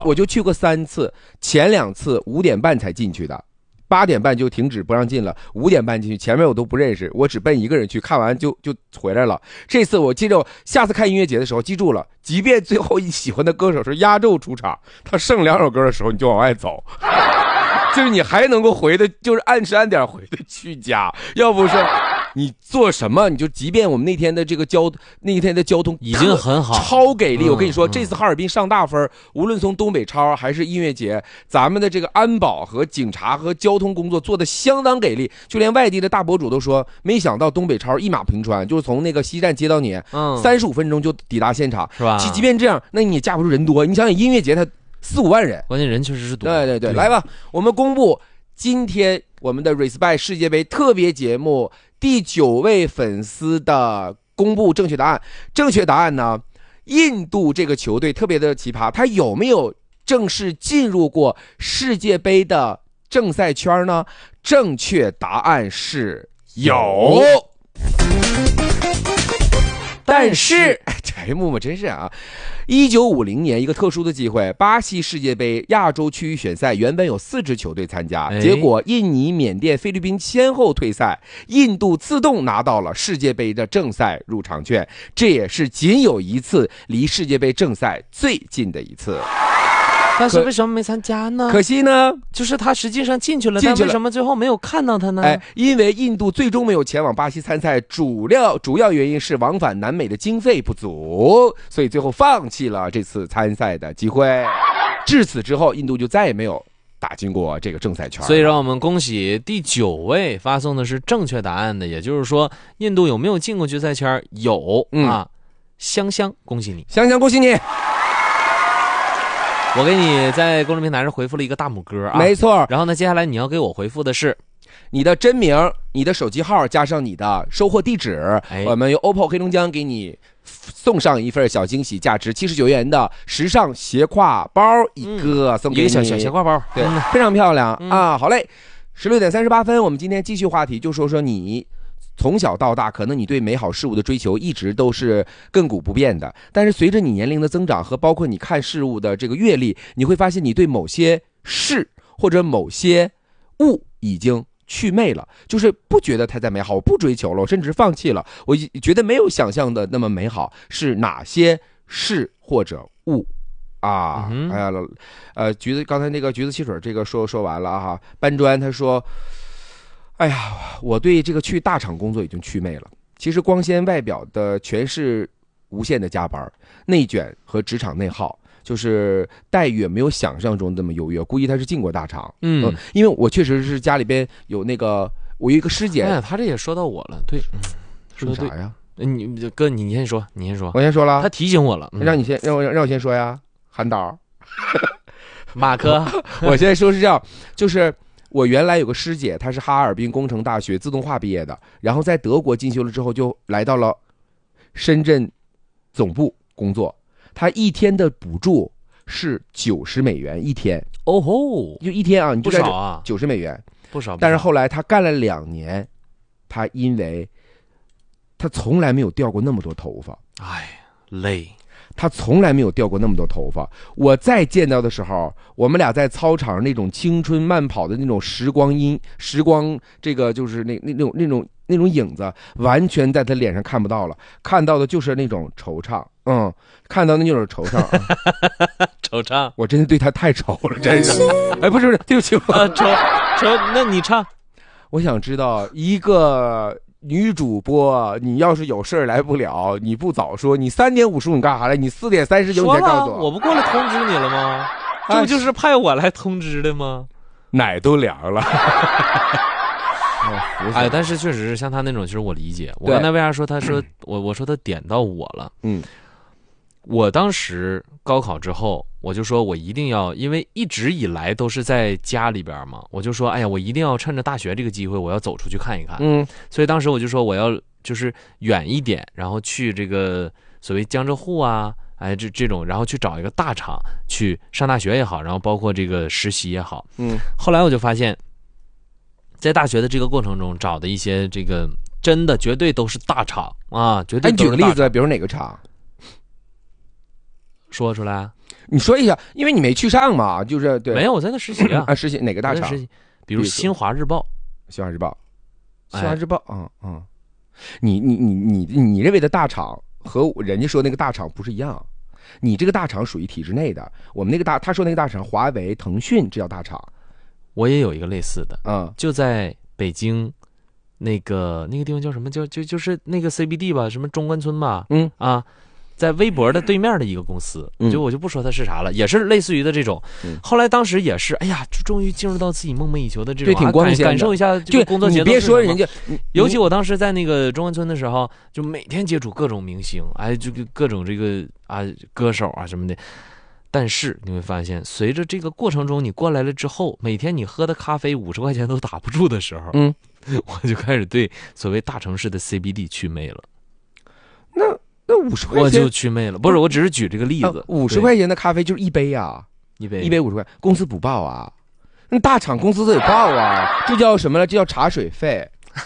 我就去过3次，前2次5点半才进去的。8点半就停止不让进了，5点半进去，前面我都不认识，我只奔一个人去，看完就回来了。这次我记着，下次看音乐节的时候记住了，即便最后你喜欢的歌手是压轴出场，他剩2首歌的时候，你就往外走，就是你还能够回的，就是按时按点回的去家，要不是。你做什么，你就即便我们那天的交通已经很好， 超给力。我跟你说，这次哈尔滨上大分，无论从东北超还是音乐节，咱们的这个安保和警察和交通工作做的相当给力，就连外地的大博主都说，没想到东北超一马平川，就是从那个西站接到你，35分钟就抵达现场， 是吧？ 即便这样，那你也架不住人多。你想想音乐节它4-5万人， 关键人确实是多。 对，来吧，我们公布今天我们的 Respect 世界杯特别节目。第9位粉丝的公布正确答案。正确答案呢，印度这个球队特别的奇葩，他有没有正式进入过世界杯的正赛圈呢？正确答案是有。但是这木木真是啊！1950年一个特殊的机会，巴西世界杯亚洲区域选赛原本有4支球队参加，结果印尼、缅甸、菲律宾先后退赛，印度自动拿到了世界杯的正赛入场券，这也是仅有一次离世界杯正赛最近的一次。 但是为什么没参加呢？ 可惜呢， 就是他实际上进去了，但为什么最后没有看到他呢？ 因为印度最终没有前往巴西参赛，主要原因是往返南美的经费不足，所以最后放弃了这次参赛的机会。至此之后，印度就再也没有打进过这个正赛圈。 所以让我们恭喜第9位发送的是正确答案的，也就是说，印度有没有进过决赛圈？有啊，香香，恭喜你， 香香，恭喜你。 我给你在公众平台上回复了一个大拇哥啊， 没错。 然后呢，接下来你要给我回复的是你的真名、你的手机号加上你的收货地址，我们由 OPPO 黑龙江给你送上一份小惊喜，价值79元的时尚斜挎包一个，送给你一个小斜挎包， 对，非常漂亮啊！好嘞，16点38分，我们今天继续话题，就说说你。从小到大，可能你对美好事物的追求一直都是亘古不变的，但是随着你年龄的增长和包括你看事物的这个阅历，你会发现你对某些事或者某些物已经祛魅了，就是不觉得它在美好，我不追求了，我甚至放弃了，我觉得没有想象的那么美好。是哪些事或者物啊？哎呀，橘子刚才那个橘子汽水这个说完了哈。搬砖他说。哎呀，我对这个去大厂工作已经祛魅了。其实光鲜外表的全是无限的加班、内卷和职场内耗，就是待遇也没有想象中那么优越。估计他是进过大厂，因为我确实是家里边有那个，我有一个师姐， 他这也说到我了，对， 说啥呀？ 你哥，你先说， 我先说了， 他提醒我了， 让我先说呀，韩导， 马哥， 我现在说是这样，就是。我原来有个师姐，她是哈尔滨工程大学自动化毕业的，然后在德国进修了之后，就来到了深圳总部工作。她一天的补助是90美元一天， 哦吼， 就一天啊，你就不少啊 ，90美元， 不少。 但是后来她干了2年，她因为她从来没有掉过那么多头发， 累。 他从来没有掉过那么多头发。我再见到的时候，我们俩在操场那种青春慢跑的那种时光，这个就是那种影子，完全在他脸上看不到了，看到的就是那种惆怅，看到的那种惆怅， 惆怅。 我真的对他太丑了，真是。哎，不是，对不起， 丑，那你唱。 我想知道一个。女主播，你要是有事来不了，你不早说，你3点50你干啥来？你4点39你才告诉我不过来通知你了吗？这不就是派我来通知的吗？ 奶都凉了。 但是确实是像他那种，其实我理解。我刚才为啥说他说我说他点到我了？我当时高考之后，我就说我一定要，因为一直以来都是在家里边嘛，我就说，哎呀，我一定要趁着大学这个机会，我要走出去看一看。所以当时我就说我要就是远一点，然后去这个所谓江浙沪啊，这种，然后去找一个大厂去上大学也好，然后包括这个实习也好。后来我就发现，在大学的这个过程中找的一些这个真的绝对都是大厂啊，绝对都是大厂。 举个例子，比如哪个厂？ 说出来。 你说一下，因为你没去上嘛，就是对。 没有，我在那实习啊。 实习哪个大厂？ 比如新华日报。 新华日报，你认为的大厂和人家说那个大厂不是一样。你这个大厂属于体制内的，我们那个他说那个大厂，华为、腾讯，这叫大厂。 我也有一个类似的，就在北京，那个地方叫什么？就是那个 CBD 吧，什么中关村吧，在微博的对面的一个公司，我就不说它是啥了，也是类似于的这种。后来当时也是，哎呀，就终于进入到自己梦寐以求的这种， 挺光鲜的， 感受一下这个工作节奏。 你别说人家， 尤其我当时在那个中关村的时候，就每天接触各种明星，这个各种这个歌手什么的。但是你会发现，随着这个过程中你过来了之后，每天你喝的咖啡50块钱都打不住的时候，我就开始对所谓大城市的 CBD 祛魅了。 那50块钱我就祛魅了，不是，我只是举这个例子。 50块钱的咖啡就是一杯啊，一杯50块，公司不报啊？那大厂公司都得报啊，这叫什么呢？这叫茶水费。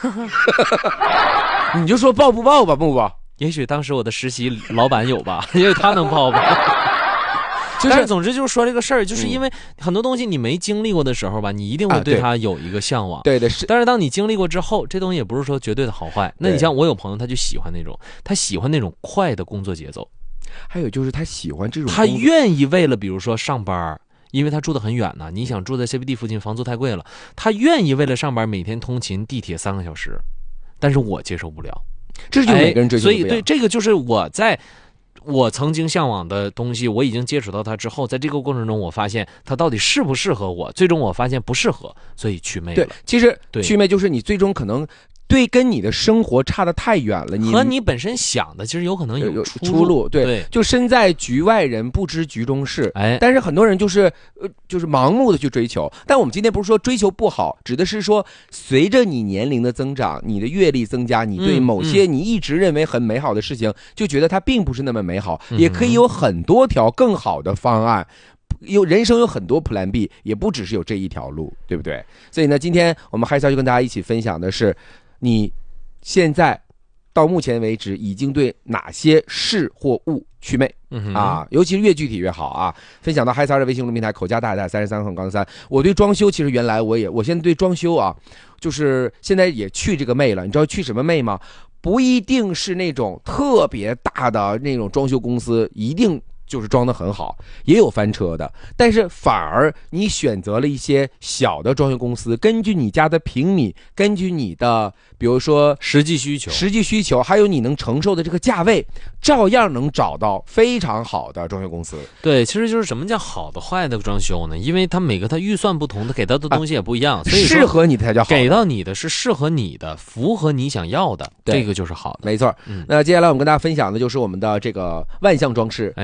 你就说报不报吧，不报？ 也许当时我的实习老板有吧，因为他能报吧。但是总之就是说这个事儿，就是因为很多东西你没经历过的时候吧，你一定会对它有一个向往。 对的，是。 但是当你经历过之后，这东西也不是说绝对的好坏。那你像我有朋友，他就喜欢那种快的工作节奏。 还有就是他喜欢这种， 他愿意为了比如说上班，因为他住得很远呢，你想住在 CBD 附近，房租太贵了，他愿意为了上班每天通勤地铁3个小时。但是我接受不了， 这就是每个人追求不一样。 所以对这个就是我曾经向往的东西，我已经接触到它之后，在这个过程中，我发现它到底适不适合我，最终我发现不适合，所以祛魅了。 对，其实祛魅就是你最终可能跟你的生活差得太远了， 和你本身想的其实有可能有出入。对，就身在局外人不知局中事。但是很多人就是盲目的去追求。但我们今天不是说追求不好，指的是说随着你年龄的增长，你的阅历增加，你对某些你一直认为很美好的事情，就觉得它并不是那么美好，也可以有很多条更好的方案。人生有很多 Plan B， 也不只是有这一条路，对不对？所以呢，今天我们嗨笑就跟大家一起分享的是，你现在到目前为止已经对哪些事或物祛魅尤其是越具体越好啊！分享到嗨三的微信公众平台口加大33+3。我对装修其实原来我现在对装修就是现在也去这个魅了。你知道去什么魅吗？不一定是那种特别大的那种装修公司，一定就是装得很好，也有翻车的，但是反而你选择了一些小的装修公司，根据你家的平米，根据你的比如说实际需求， 还有你能承受的这个价位，照样能找到非常好的装修公司。 对，其实就是什么叫好的坏的装修呢？因为它每个它预算不同，它给到的东西也不一样，所以适合你的才叫好的， 给到你的是适合你的，符合你想要的，这个就是好的。 没错。那接下来我们跟大家分享的就是我们的这个万象装饰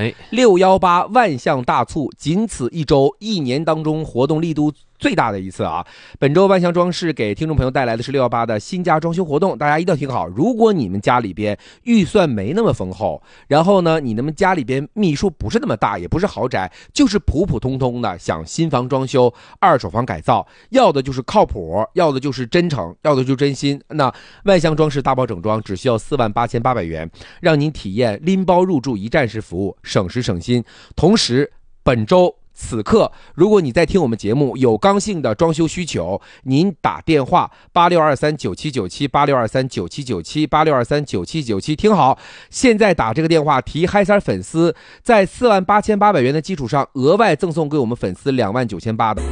618万象大促，仅此一周，1年当中活动力度最大的一次啊！本周万象装饰给听众朋友带来的是618的新家装修活动，大家一定要听好。如果你们家里边预算没那么丰厚，然后呢，你们家里边密数不是那么大，也不是豪宅，就是普普通通的想新房装修、二手房改造，要的就是靠谱，要的就是真诚，要的就是真心。那万象装饰大包整装只需要48800元，让您体验拎包入住一站式服务，省时省心。同时本周此刻，如果你在听我们节目，有刚性的装修需求，您打电话86239797 86239797 86239797，听好，现在打这个电话提嗨三粉丝，在48800元的基础上，额外赠送给我们粉丝29800的。